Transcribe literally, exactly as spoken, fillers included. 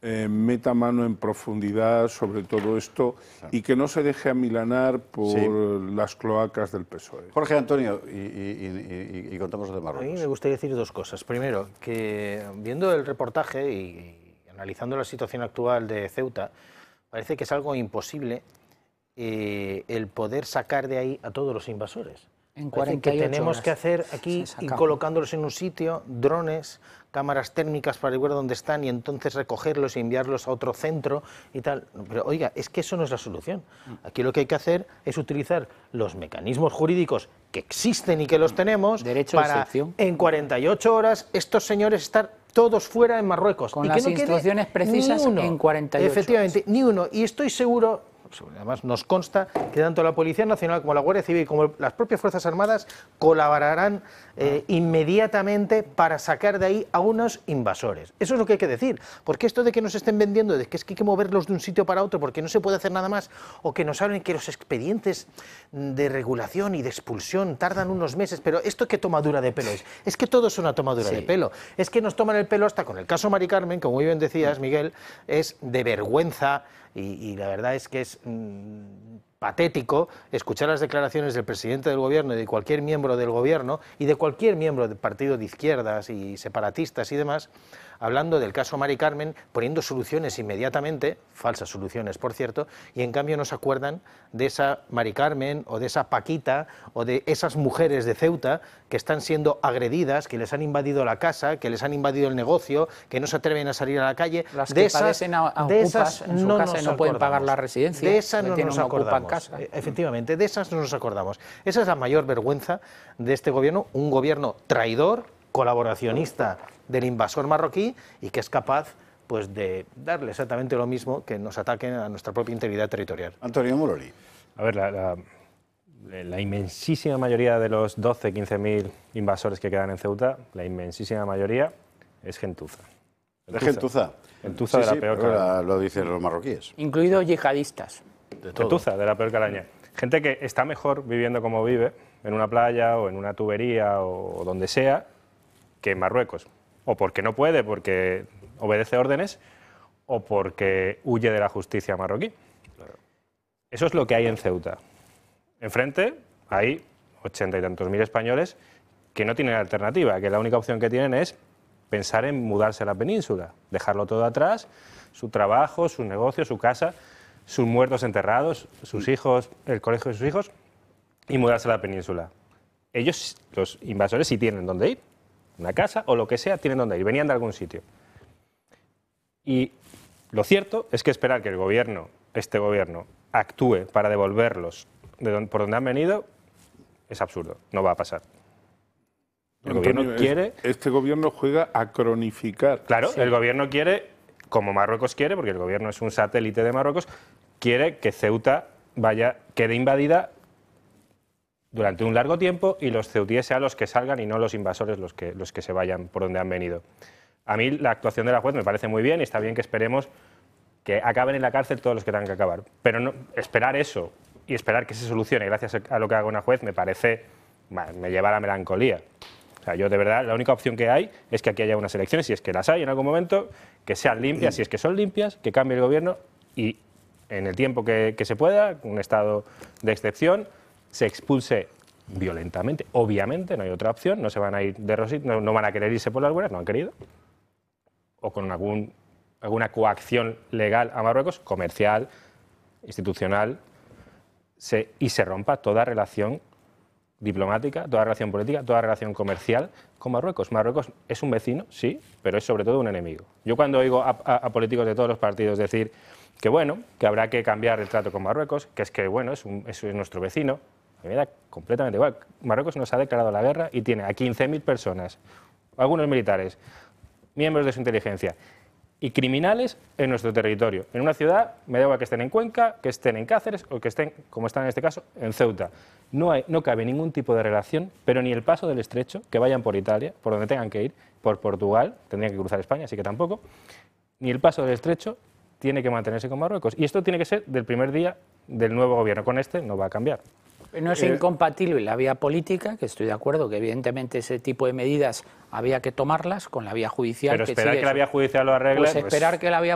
eh, meta mano en profundidad sobre todo esto y que no se deje amilanar por sí. las cloacas del P S O E. Jorge Antonio, y, y, y, y contamos de Marruecos. A mí me gustaría decir dos cosas. Primero, que viendo el reportaje y, y analizando la situación actual de Ceuta, parece que es algo imposible eh, el poder sacar de ahí a todos los invasores. En cuarenta y ocho que tenemos horas que hacer aquí y colocándolos en un sitio, drones, cámaras térmicas para ver dónde están y entonces recogerlos y enviarlos a otro centro y tal. Pero oiga, es que eso no es la solución. Aquí lo que hay que hacer es utilizar los mecanismos jurídicos que existen y que los tenemos Derecho para de excepción. En cuarenta y ocho horas estos señores estar todos fuera en Marruecos. Con y las que no instrucciones precisas ni uno, en cuarenta y ocho efectivamente, horas. ni uno. Y estoy seguro... Además, nos consta que tanto la Policía Nacional como la Guardia Civil como las propias Fuerzas Armadas colaborarán eh, inmediatamente para sacar de ahí a unos invasores. Eso es lo que hay que decir, porque esto de que nos estén vendiendo, de que es que hay que moverlos de un sitio para otro porque no se puede hacer nada más, o que nos hablen que los expedientes de regulación y de expulsión tardan unos meses, pero esto qué tomadura de pelo es, es que todo es una tomadura sí. de pelo, es que nos toman el pelo hasta con el caso Mari Carmen, como muy bien decías, Miguel, es de vergüenza. Y, y la verdad es que es mmm, patético escuchar las declaraciones del presidente del gobierno y de cualquier miembro del gobierno y de cualquier miembro del partido de izquierdas y separatistas y demás, hablando del caso Mari Carmen, poniendo soluciones inmediatamente, falsas soluciones por cierto, y en cambio no se acuerdan de esa Mari Carmen o de esa Paquita o de esas mujeres de Ceuta que están siendo agredidas, que les han invadido la casa, que les han invadido el negocio, que no se atreven a salir a la calle. Las de que esas, padecen a, a de ocupas esas en su no casa nos y no pueden acordamos. pagar la residencia. De esas no nos acordamos. Casa. Efectivamente, de esas no nos acordamos. Esa es la mayor vergüenza de este gobierno, un gobierno traidor, colaboracionista del invasor marroquí y que es capaz pues de darle exactamente lo mismo que nos ataquen a nuestra propia integridad territorial. Antonio Muroli. A ver, la, la, la inmensísima mayoría de los doce, quince mil invasores que quedan en Ceuta, la inmensísima mayoría es gentuza. ¿De gentuza? Gentuza sí, de la sí, peor calaña. Lo dicen los marroquíes. Incluidos yihadistas. De gentuza de la peor calaña. Gente que está mejor viviendo como vive, en una playa o en una tubería o donde sea, que en Marruecos. O porque no puede, porque obedece órdenes, o porque huye de la justicia marroquí. Claro. Eso es lo que hay en Ceuta. Enfrente hay ochenta y tantos mil españoles que no tienen alternativa, que la única opción que tienen es pensar en mudarse a la península, dejarlo todo atrás, su trabajo, su negocio, su casa, sus muertos enterrados, sus hijos, el colegio de sus hijos, y mudarse a la península. Ellos, los invasores, sí tienen dónde ir. Una casa o lo que sea, tienen donde ir, venían de algún sitio. Y lo cierto es que esperar que el gobierno, este gobierno, actúe para devolverlos de donde, por donde han venido es absurdo, no va a pasar. El Antonio, gobierno quiere... Este gobierno juega a cronificar. Claro, sí. el gobierno quiere, como Marruecos quiere, porque el gobierno es un satélite de Marruecos, quiere que Ceuta vaya, quede invadida durante un largo tiempo y los ceutíes sean los que salgan y no los invasores los que, los que se vayan por donde han venido. A mí la actuación de la juez me parece muy bien y está bien que esperemos que acaben en la cárcel todos los que tengan que acabar. Pero no, esperar eso y esperar que se solucione gracias a lo que haga una juez me parece, me lleva a la melancolía. O sea, yo de verdad, la única opción que hay es que aquí haya unas elecciones, si es que las hay en algún momento, que sean limpias, si es que son limpias, que cambie el gobierno y en el tiempo que, que se pueda, un estado de excepción, se expulse violentamente, obviamente, no hay otra opción, no se van a ir de rosita, no, no van a querer irse por las buenas, no han querido, o con algún, alguna coacción legal a Marruecos, comercial, institucional, se, y se rompa toda relación diplomática, toda relación política, toda relación comercial con Marruecos. Marruecos es un vecino, sí, pero es sobre todo un enemigo. Yo cuando oigo a, a, a políticos de todos los partidos decir que bueno, que habrá que cambiar el trato con Marruecos, que es que bueno, es, un, es, es nuestro vecino, a mí me da completamente igual. Marruecos nos ha declarado la guerra y tiene a quince mil personas, algunos militares, miembros de su inteligencia y criminales en nuestro territorio. En una ciudad, me da igual que estén en Cuenca, que estén en Cáceres o que estén, como están en este caso, en Ceuta. No, hay, no cabe ningún tipo de relación, pero ni el paso del estrecho, que vayan por Italia, por donde tengan que ir, por Portugal, tendrían que cruzar España, así que tampoco, ni el paso del estrecho tiene que mantenerse con Marruecos. Y esto tiene que ser del primer día del nuevo gobierno. Con este no va a cambiar. No es incompatible la vía política, que estoy de acuerdo que evidentemente ese tipo de medidas había que tomarlas con la vía judicial. Pero que esperar sigue que la vía judicial lo arregle... Pues esperar pues... que la vía